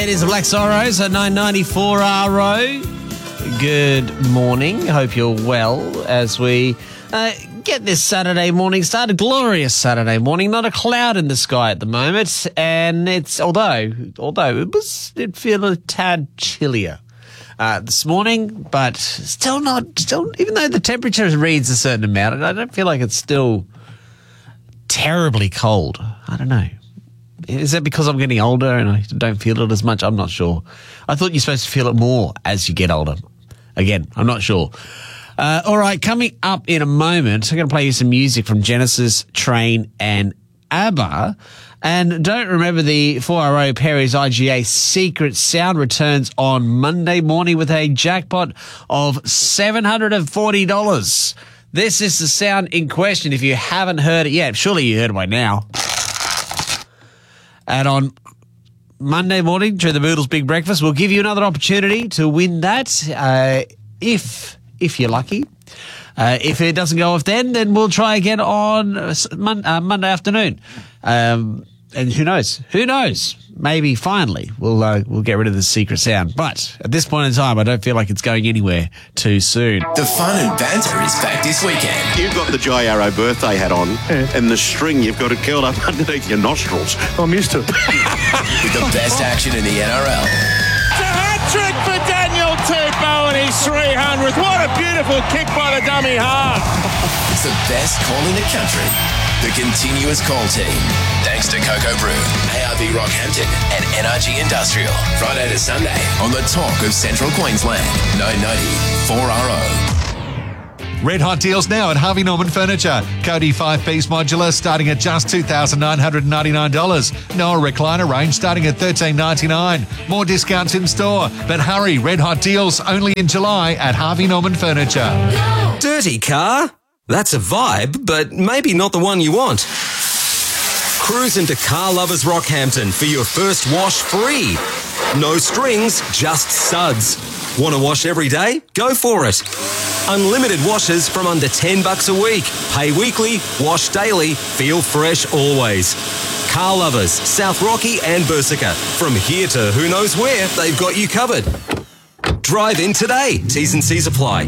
It is the Black Sorrows at 994 RO. Good morning. Hope you're well as we get this Saturday morning started. Glorious Saturday morning. Not a cloud in the sky at the moment. And it's, although it feel a tad chillier this morning, but still, even though the temperature reads a certain amount, I don't feel like it's still terribly cold. I don't know. Is that because I'm getting older and I don't feel it as much? I'm not sure. I thought you're supposed to feel it more as you get older. Again, I'm not sure. All right, coming up in a moment, I'm going to play you some music from Genesis, Train and ABBA. And don't remember the 4RO Perry's IGA Secret Sound returns on Monday morning with a jackpot of $740. This is the sound in question if you haven't heard it yet. Surely you heard it by now. And on Monday morning, during the Boodles Big Breakfast, we'll give you another opportunity to win that if you're lucky. If it doesn't go off then we'll try again on Monday afternoon. And who knows? Maybe finally we'll get rid of the secret sound. But at this point in time, I don't feel like it's going anywhere too soon. The fun and banter is back this weekend. You've got the Jai Arrow birthday hat on, and the string you've got it curled up underneath your nostrils. I'm used to it. With the best action in the NRL. It's a hat-trick for Daniel Tupou and his 300th. What a beautiful kick by the dummy half. It's the best call in the country. The continuous call team. Thanks to Cocoa Brew, ARB Rockhampton and NRG Industrial. Friday to Sunday on the Talk of Central Queensland. 990 4RO. Red hot deals now at Harvey Norman Furniture. Cody 5-piece modular starting at just $2,999. Noah recliner range starting at $1,399. More discounts in store. But hurry, red hot deals only in July at Harvey Norman Furniture. Dirty car? That's a vibe, but maybe not the one you want. Cruise into Car Lovers Rockhampton for your first wash free. No strings, just suds. Want to wash every day? Go for it. Unlimited washes from under $10 a week. Pay weekly, wash daily, feel fresh always. Car Lovers, South Rocky and Bursica. From here to who knows where, they've got you covered. Drive in today. T's and C's apply.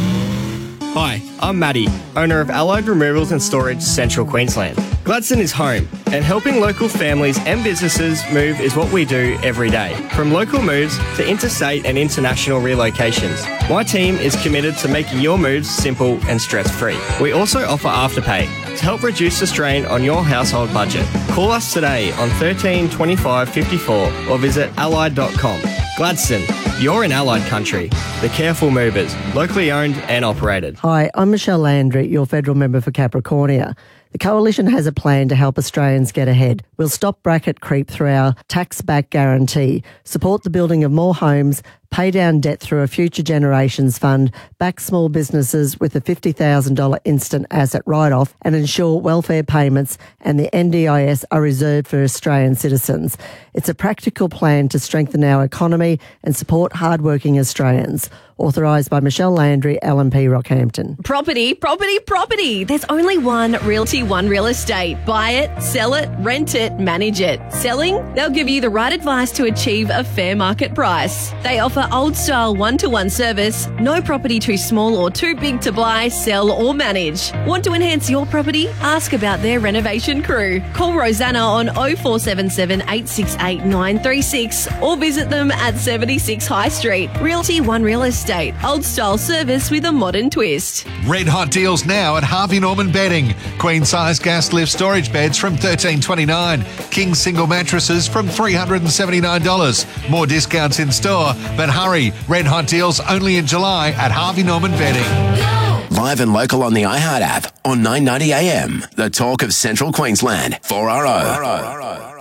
Hi, I'm Maddie, owner of Allied Removals and Storage, Central Queensland. Gladstone is home, and helping local families and businesses move is what we do every day. From local moves to interstate and international relocations, my team is committed to making your moves simple and stress-free. We also offer Afterpay to help reduce the strain on your household budget. Call us today on 13 25 54 or visit allied.com. Gladstone, you're in Allied country. The Careful Movers, locally owned and operated. Hi, I'm Michelle Landry, your federal member for Capricornia. The Coalition has a plan to help Australians get ahead. We'll stop bracket creep through our tax-back guarantee, support the building of more homes, pay down debt through a Future Generations Fund, back small businesses with a $50,000 instant asset write-off, and ensure welfare payments and the NDIS are reserved for Australian citizens. It's a practical plan to strengthen our economy and support hard-working Australians. Authorised by Michelle Landry, LNP Rockhampton. Property. There's only one Realty One Real Estate. Buy it, sell it, rent it, manage it. Selling? They'll give you the right advice to achieve a fair market price. They offer old-style one-to-one service, no property too small or too big to buy, sell or manage. Want to enhance your property? Ask about their renovation crew. Call Rosanna on 0477 868 936 or visit them at 76 High Street. Realty One Real Estate. Old-style service with a modern twist. Red hot deals now at Harvey Norman Bedding. Queen-size gas lift storage beds from $1,329. King single mattresses from $379. More discounts in store, but hurry, red hot deals only in July at Harvey Norman Bedding. Live and local on the iHeart app on 990 AM. The Talk of Central Queensland. 4RO.